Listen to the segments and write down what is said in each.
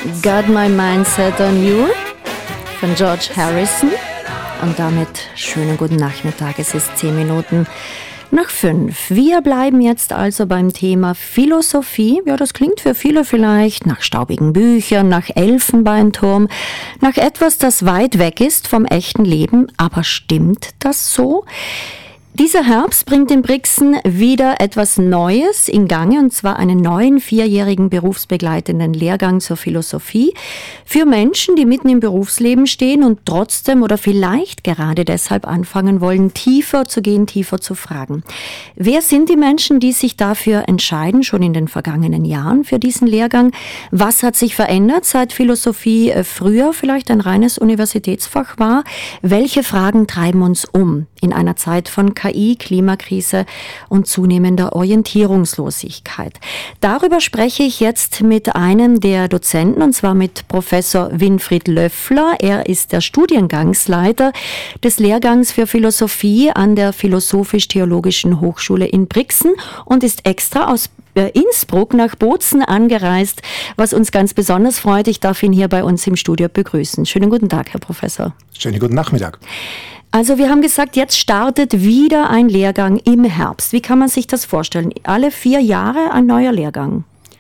Got My Mind Set on You von George Harrison. Und damit schönen guten Nachmittag. Es ist 10 Minuten nach 5. Wir bleiben jetzt also beim Thema Philosophie. Ja, das klingt für viele vielleicht nach staubigen Büchern, nach Elfenbeinturm, nach etwas, das weit weg ist vom echten Leben. Aber stimmt das so? Dieser Herbst bringt in Brixen wieder etwas Neues in Gange, und zwar einen neuen 4-jährigen berufsbegleitenden Lehrgang zur Philosophie für Menschen, die mitten im Berufsleben stehen und trotzdem oder vielleicht gerade deshalb anfangen wollen, tiefer zu gehen, tiefer zu fragen. Wer sind die Menschen, die sich dafür entscheiden, schon in den vergangenen Jahren für diesen Lehrgang? Was hat sich verändert, seit Philosophie früher vielleicht ein reines Universitätsfach war? Welche Fragen treiben uns um in einer Zeit von KI, Klimakrise und zunehmender Orientierungslosigkeit? Darüber spreche ich jetzt mit einem der Dozenten, und zwar mit Professor Winfried Löffler. Er ist der Studiengangsleiter des Lehrgangs für Philosophie an der Philosophisch-Theologischen Hochschule in Brixen und ist extra aus Innsbruck nach Bozen angereist, was uns ganz besonders freut. Ich darf ihn hier bei uns im Studio begrüßen. Schönen guten Tag, Herr Professor. Schönen guten Nachmittag. Also wir haben gesagt, jetzt startet wieder ein Lehrgang im Herbst. Wie kann man sich das vorstellen? Alle 4 Jahre ein neuer Lehrgang?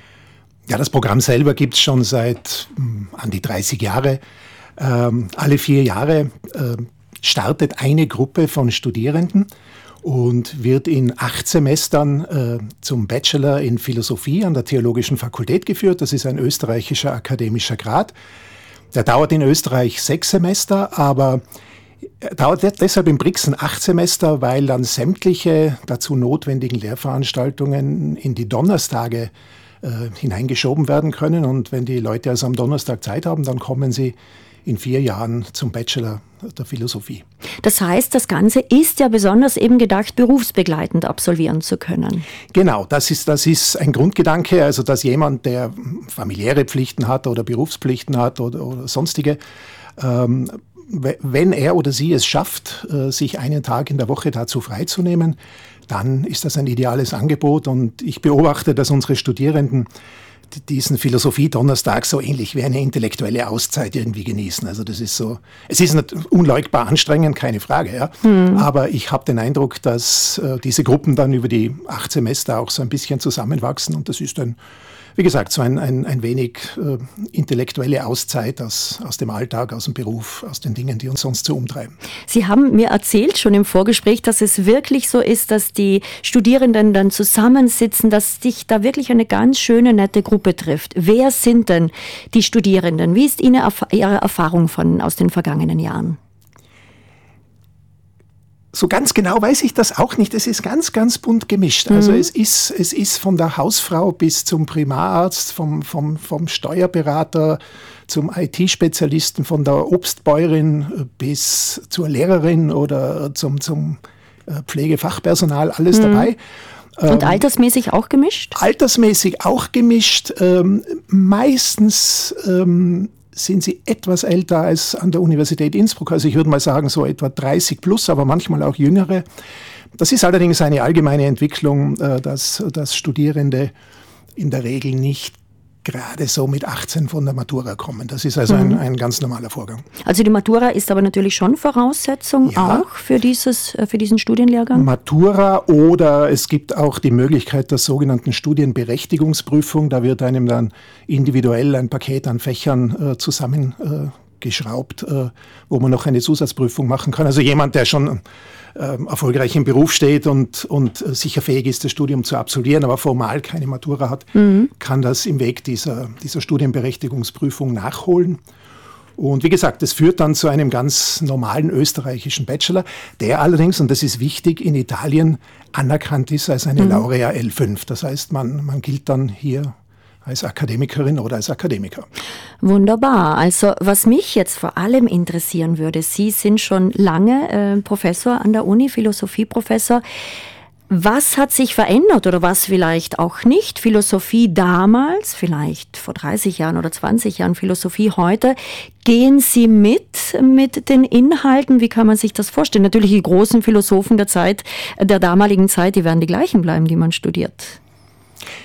Ja, das Programm selber gibt es schon seit an die 30 Jahre. Alle 4 Jahre startet eine Gruppe von Studierenden und wird in 8 Semestern zum Bachelor in Philosophie an der Theologischen Fakultät geführt. Das ist ein österreichischer akademischer Grad. Der dauert in Österreich 6 Semester, aber dauert deshalb in Brixen 8 Semester, weil dann sämtliche dazu notwendigen Lehrveranstaltungen in die Donnerstage hineingeschoben werden können. Und wenn die Leute also am Donnerstag Zeit haben, dann kommen sie in 4 Jahren zum Bachelor der Philosophie. Das heißt, das Ganze ist ja besonders eben gedacht, berufsbegleitend absolvieren zu können. Genau, das ist ein Grundgedanke, also dass jemand, der familiäre Pflichten hat oder Berufspflichten hat oder sonstige, wenn er oder sie es schafft, sich einen Tag in der Woche dazu freizunehmen, dann ist das ein ideales Angebot. Und ich beobachte, dass unsere Studierenden diesen Philosophie-Donnerstag so ähnlich wie eine intellektuelle Auszeit irgendwie genießen. Also das ist so, es ist nicht unleugbar anstrengend, keine Frage, ja. Aber ich habe den Eindruck, dass diese Gruppen dann über die 8 Semester auch so ein bisschen zusammenwachsen, und das ist dann, wie gesagt, so ein wenig intellektuelle Auszeit aus dem Alltag, aus dem Beruf, aus den Dingen, die uns sonst so umtreiben. Sie haben mir erzählt schon im Vorgespräch, dass es wirklich so ist, dass die Studierenden dann zusammensitzen, dass sich da wirklich eine ganz schöne, nette Gruppe trifft. Wer sind denn die Studierenden? Wie ist Ihre Erfahrung aus den vergangenen Jahren? So ganz genau weiß ich das auch nicht. Es ist ganz, ganz bunt gemischt. Also es ist von der Hausfrau bis zum Primararzt, vom Steuerberater zum IT-Spezialisten, von der Obstbäuerin bis zur Lehrerin oder zum Pflegefachpersonal, alles dabei. Und altersmäßig auch gemischt? Altersmäßig auch gemischt. Meistens sind sie etwas älter als an der Universität Innsbruck. Also ich würde mal sagen, so etwa 30 plus, aber manchmal auch jüngere. Das ist allerdings eine allgemeine Entwicklung, dass Studierende in der Regel nicht gerade so mit 18 von der Matura kommen. Das ist also ein ganz normaler Vorgang. Also die Matura ist aber natürlich schon Voraussetzung auch für diesen Studienlehrgang? Matura, oder es gibt auch die Möglichkeit der sogenannten Studienberechtigungsprüfung. Da wird einem dann individuell ein Paket an Fächern zusammengeschraubt, wo man noch eine Zusatzprüfung machen kann. Also jemand, der schon erfolgreich im Beruf steht und sicher fähig ist, das Studium zu absolvieren, aber formal keine Matura hat, kann das im Weg dieser Studienberechtigungsprüfung nachholen. Und wie gesagt, das führt dann zu einem ganz normalen österreichischen Bachelor, der allerdings, und das ist wichtig, in Italien anerkannt ist als eine Laurea L5. Das heißt, man gilt dann hier als Akademikerin oder als Akademiker. Wunderbar. Also was mich jetzt vor allem interessieren würde, Sie sind schon lange Professor an der Uni, Philosophieprofessor. Was hat sich verändert oder was vielleicht auch nicht? Philosophie damals, vielleicht vor 30 Jahren oder 20 Jahren, Philosophie heute. Gehen Sie mit den Inhalten? Wie kann man sich das vorstellen? Natürlich die großen Philosophen der damaligen Zeit, die werden die gleichen bleiben, die man studiert.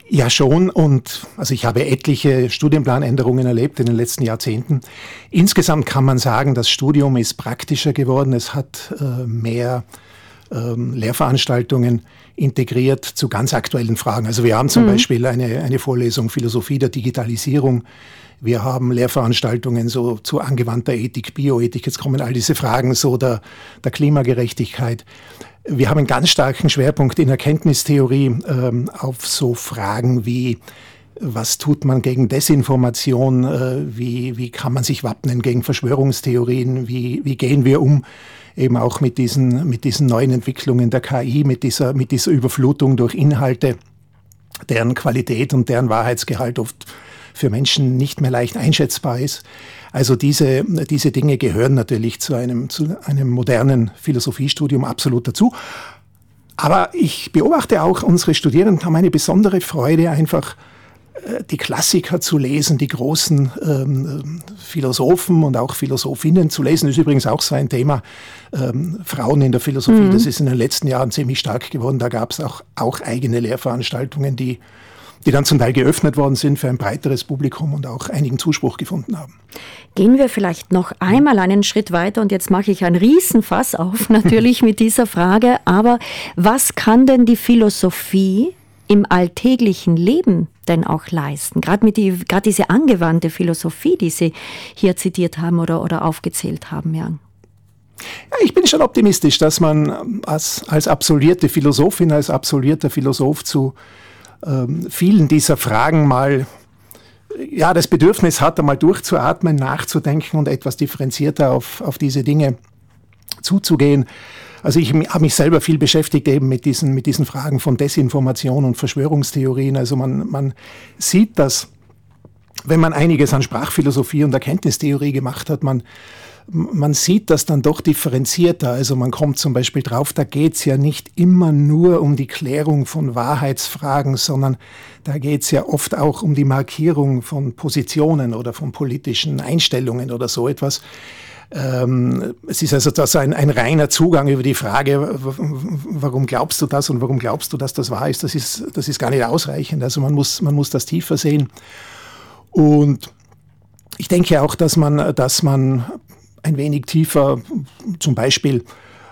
Ja, schon. Und also ich habe etliche Studienplanänderungen erlebt in den letzten Jahrzehnten. Insgesamt kann man sagen, das Studium ist praktischer geworden. Es hat mehr Lehrveranstaltungen integriert zu ganz aktuellen Fragen. Also wir haben zum Beispiel eine Vorlesung Philosophie der Digitalisierung. Wir haben Lehrveranstaltungen so zu angewandter Ethik, Bioethik. Jetzt kommen all diese Fragen so der Klimagerechtigkeit. Wir haben einen ganz starken Schwerpunkt in Erkenntnistheorie auf so Fragen wie, was tut man gegen Desinformation, wie kann man sich wappnen gegen Verschwörungstheorien, wie gehen wir um eben auch mit diesen neuen Entwicklungen der KI, mit dieser Überflutung durch Inhalte, deren Qualität und deren Wahrheitsgehalt oft für Menschen nicht mehr leicht einschätzbar ist. Also diese Dinge gehören natürlich zu einem modernen Philosophiestudium absolut dazu. Aber ich beobachte auch, unsere Studierenden haben eine besondere Freude, einfach die Klassiker zu lesen, die großen Philosophen und auch Philosophinnen zu lesen. Das ist übrigens auch so ein Thema, Frauen in der Philosophie. Das ist in den letzten Jahren ziemlich stark geworden. Da gab es auch eigene Lehrveranstaltungen, die dann zum Teil geöffnet worden sind für ein breiteres Publikum und auch einigen Zuspruch gefunden haben. Gehen wir vielleicht noch einmal einen Schritt weiter und jetzt mache ich ein Riesenfass auf, natürlich mit dieser Frage, aber was kann denn die Philosophie im alltäglichen Leben denn auch leisten? Gerade diese angewandte Philosophie, die Sie hier zitiert haben oder aufgezählt haben, Jan. Ja, ich bin schon optimistisch, dass man als absolvierte Philosophin, als absolvierter Philosoph zu vielen dieser Fragen mal das Bedürfnis hat, einmal durchzuatmen, nachzudenken und etwas differenzierter auf diese Dinge zuzugehen. Also ich habe mich selber viel beschäftigt eben mit diesen Fragen von Desinformation und Verschwörungstheorien. Also man sieht das, wenn man einiges an Sprachphilosophie und Erkenntnistheorie gemacht hat, man sieht das dann doch differenzierter. Also man kommt zum Beispiel drauf, da geht es ja nicht immer nur um die Klärung von Wahrheitsfragen, sondern da geht es ja oft auch um die Markierung von Positionen oder von politischen Einstellungen oder so etwas. Es ist also das ein reiner Zugang über die Frage, warum glaubst du das und warum glaubst du, dass das wahr ist, das ist gar nicht ausreichend. Also man muss das tiefer sehen. Und ich denke auch, dass man ein wenig tiefer, zum Beispiel,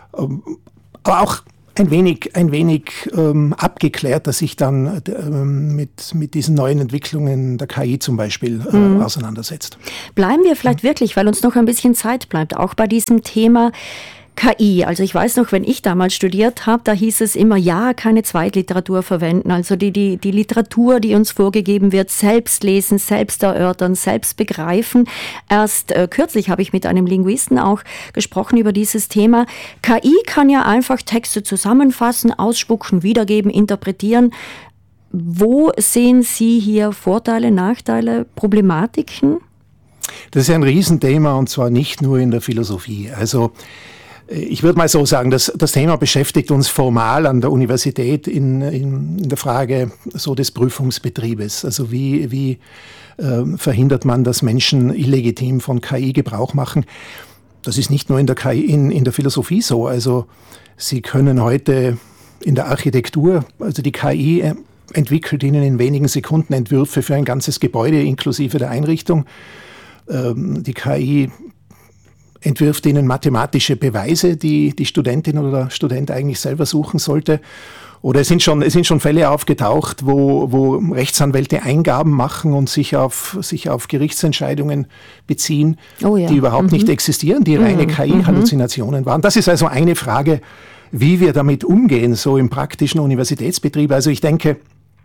aber auch ein wenig abgeklärter sich dann mit diesen neuen Entwicklungen der KI zum Beispiel auseinandersetzt. Bleiben wir vielleicht wirklich, weil uns noch ein bisschen Zeit bleibt, auch bei diesem Thema KI. Also ich weiß noch, wenn ich damals studiert habe, da hieß es immer, ja, keine Zweitliteratur verwenden. Also die Literatur, die uns vorgegeben wird, selbst lesen, selbst erörtern, selbst begreifen. Erst kürzlich habe ich mit einem Linguisten auch gesprochen über dieses Thema. KI kann ja einfach Texte zusammenfassen, ausspucken, wiedergeben, interpretieren. Wo sehen Sie hier Vorteile, Nachteile, Problematiken? Das ist ja ein Riesenthema und zwar nicht nur in der Philosophie. Also ich würde mal so sagen, das Thema beschäftigt uns formal an der Universität in der Frage so des Prüfungsbetriebes. Also wie verhindert man, dass Menschen illegitim von KI Gebrauch machen? Das ist nicht nur in der KI, in der Philosophie so. Also Sie können heute in der Architektur, also die KI entwickelt Ihnen in wenigen Sekunden Entwürfe für ein ganzes Gebäude inklusive der Einrichtung. Die KI entwirft Ihnen mathematische Beweise, die Studentin oder der Student eigentlich selber suchen sollte. Oder es sind schon Fälle aufgetaucht, wo Rechtsanwälte Eingaben machen und sich auf Gerichtsentscheidungen beziehen, die überhaupt nicht existieren, die reine KI-Halluzinationen waren. Das ist also eine Frage, wie wir damit umgehen, so im praktischen Universitätsbetrieb. Also ich denke,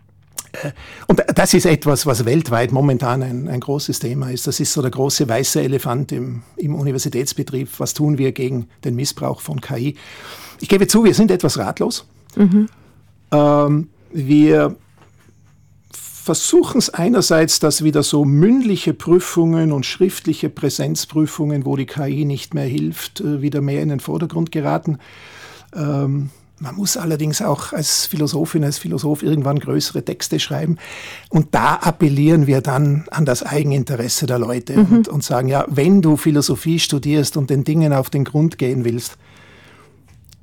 und das ist etwas, was weltweit momentan ein großes Thema ist. Das ist so der große weiße Elefant im Universitätsbetrieb. Was tun wir gegen den Missbrauch von KI? Ich gebe zu, wir sind etwas ratlos. Wir versuchen es einerseits, dass wieder so mündliche Prüfungen und schriftliche Präsenzprüfungen, wo die KI nicht mehr hilft, wieder mehr in den Vordergrund geraten. Man muss allerdings auch als Philosophin, als Philosoph irgendwann größere Texte schreiben. Und da appellieren wir dann an das Eigeninteresse der Leute und sagen, ja, wenn du Philosophie studierst und den Dingen auf den Grund gehen willst,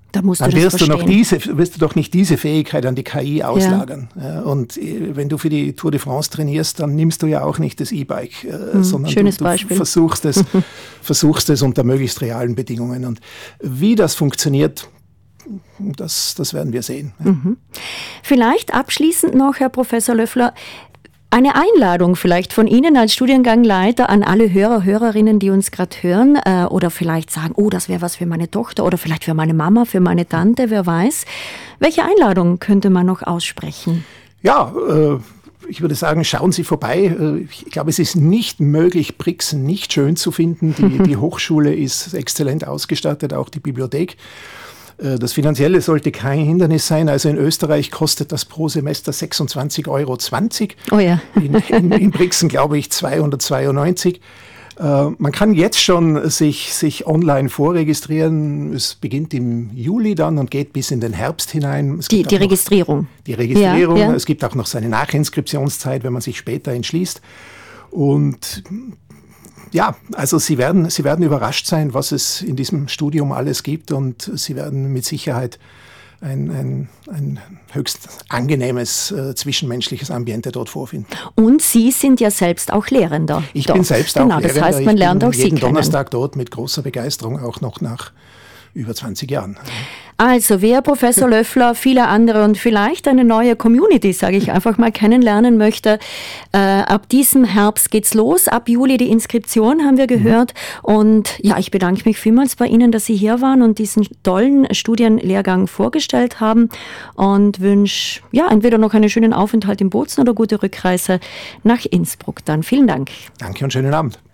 Da musst dann du das verstehen. wirst du doch nicht diese Fähigkeit an die KI auslagern. Ja. Und wenn du für die Tour de France trainierst, dann nimmst du ja auch nicht das E-Bike, sondern du versuchst es unter möglichst realen Bedingungen. Und wie das funktioniert, das werden wir sehen. Ja. Vielleicht abschließend noch, Herr Professor Löffler, eine Einladung vielleicht von Ihnen als Studiengangleiter an alle Hörer, Hörerinnen, die uns gerade hören oder vielleicht sagen, oh, das wäre was für meine Tochter oder vielleicht für meine Mama, für meine Tante, wer weiß. Welche Einladung könnte man noch aussprechen? Ja, ich würde sagen, schauen Sie vorbei. Ich glaube, es ist nicht möglich, Brixen nicht schön zu finden. Die Hochschule ist exzellent ausgestattet, auch die Bibliothek. Das Finanzielle sollte kein Hindernis sein. Also in Österreich kostet das pro Semester 26,20 €. Oh ja. In Brixen, glaube ich, 292. Man kann jetzt schon sich online vorregistrieren. Es beginnt im Juli dann und geht bis in den Herbst hinein. Die Registrierung. Die Registrierung. Ja. Es gibt auch noch so eine Nachinskriptionszeit, wenn man sich später entschließt. Und ja, also Sie werden überrascht sein, was es in diesem Studium alles gibt, und Sie werden mit Sicherheit ein höchst angenehmes zwischenmenschliches Ambiente dort vorfinden. Und Sie sind ja selbst auch Lehrender. Ich bin selbst auch Lehrender. Das heißt, man lernt auch Sie kennen. Jeden Donnerstag dort mit großer Begeisterung, auch noch nach über 20 Jahren. Also wer Professor Löffler, viele andere und vielleicht eine neue Community, sage ich einfach mal, kennenlernen möchte, ab diesem Herbst geht's los. Ab Juli die Inskription, haben wir gehört. Und ja, ich bedanke mich vielmals bei Ihnen, dass Sie hier waren und diesen tollen Studienlehrgang vorgestellt haben und wünsche entweder noch einen schönen Aufenthalt in Bozen oder gute Rückreise nach Innsbruck dann. Vielen Dank. Danke und schönen Abend.